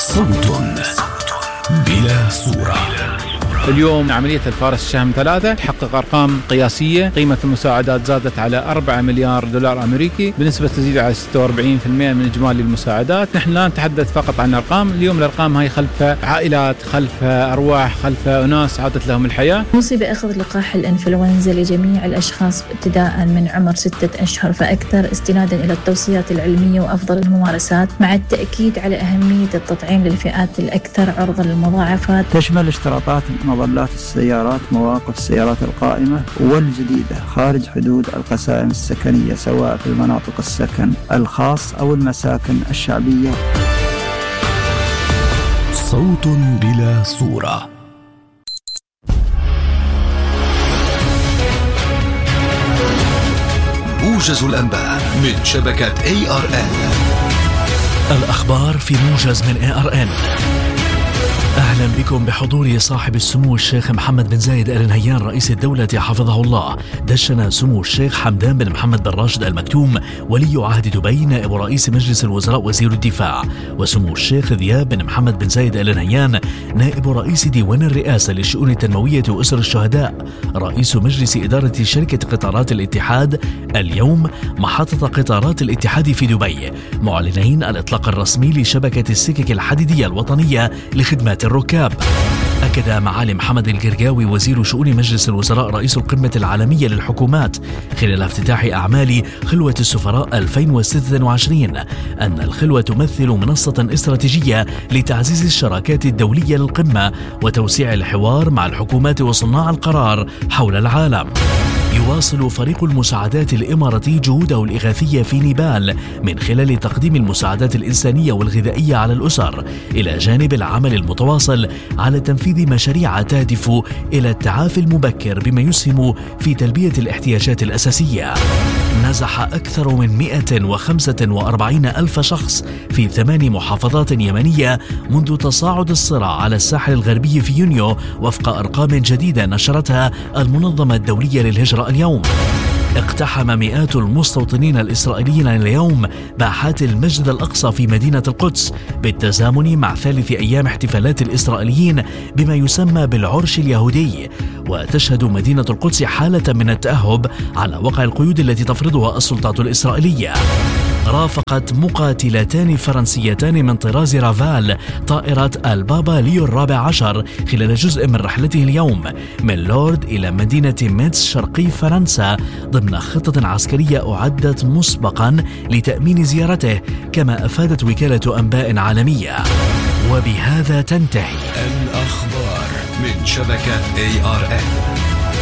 صوت بلا صورة. اليوم عملية الفارس الشهم 3 تحقق أرقام قياسية. قيمة المساعدات زادت على 4 مليار دولار أمريكي بنسبة تزيد على 46% من إجمالي المساعدات. نحن لا نتحدث فقط عن أرقام، اليوم الأرقام هاي خلف عائلات، خلف أرواح، خلف أناس عادت لهم الحياة. نوصي بأخذ لقاح الإنفلونزا لجميع الأشخاص ابتداء من عمر 6 أشهر فأكثر، استنادا إلى التوصيات العلمية وأفضل الممارسات، مع التأكيد على أهمية التطعيم للفئات الأكثر عرضة للمضاعفات. تشمل اشتراطات مظلات السيارات، مواقف السيارات القائمة والجديدة خارج حدود القسائم السكنية، سواء في المناطق السكن الخاص أو المساكن الشعبية. صوت بلا صورة. موجز الأنباء من شبكة ARN. الأخبار في موجز من ARN. أهلا بكم. بحضور صاحب السمو الشيخ محمد بن زايد آل نهيان رئيس الدولة حفظه الله، دشن سمو الشيخ حمدان بن محمد بن راشد المكتوم ولي عهد دبي نائب رئيس مجلس الوزراء وزير الدفاع، وسمو الشيخ ذياب بن محمد بن زايد آل نهيان نائب رئيس ديوان الرئاسة للشؤون التنموية وأسر الشهداء رئيس مجلس إدارة شركة قطارات الاتحاد اليوم محطة قطارات الاتحاد في دبي، معلنين الإطلاق الرسمي لشبكة السكك الحديدية الوطنية لخدمات الركاب. أكد معالي محمد القرقاوي وزير شؤون مجلس الوزراء رئيس القمة العالمية للحكومات خلال افتتاح أعمال خلوة السفراء 2026 أن الخلوة تمثل منصة استراتيجية لتعزيز الشراكات الدولية للقمة وتوسيع الحوار مع الحكومات وصناع القرار حول العالم. يواصل فريق المساعدات الإماراتي جهوده الإغاثية في نيبال من خلال تقديم المساعدات الإنسانية والغذائية على الأسر، إلى جانب العمل المتواصل على تنفيذ مشاريع تهدف إلى التعافي المبكر بما يسهم في تلبية الاحتياجات الأساسية. نزح أكثر من 145 ألف شخص في 8 محافظات يمنية منذ تصاعد الصراع على الساحل الغربي في يونيو، وفق أرقام جديدة نشرتها المنظمة الدولية للهجرة اليوم. اقتحم مئات المستوطنين الإسرائيليين اليوم باحات المسجد الأقصى في مدينة القدس بالتزامن مع ثالث أيام احتفالات الإسرائيليين بما يسمى بالعرش اليهودي، وتشهد مدينة القدس حالة من التأهب على وقع القيود التي تفرضها السلطات الإسرائيلية. رافقت مقاتلتان فرنسيتان من طراز رافال طائرة البابا ليو 14 خلال جزء من رحلته اليوم من لورد إلى مدينة ميتس شرقي فرنسا ضمن خطة عسكرية أعدت مسبقا لتأمين زيارته، كما أفادت وكالة أنباء عالمية. وبهذا تنتهي الأخبار من شبكة ARN.